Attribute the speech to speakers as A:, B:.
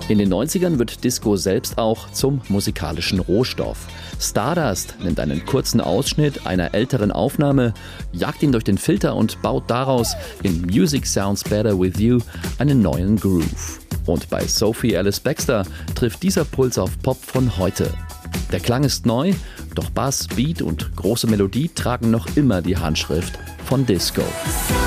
A: In den 90ern wird Disco selbst auch zum musikalischen Rohstoff. Stardust nimmt einen kurzen Ausschnitt einer älteren Aufnahme, jagt ihn durch den Filter und baut daraus in Music Sounds Better With You einen neuen Groove. Und bei Sophie Ellis Bextor trifft dieser Puls auf Pop von heute. Der Klang ist neu, doch Bass, Beat und große Melodie tragen noch immer die Handschrift von Disco.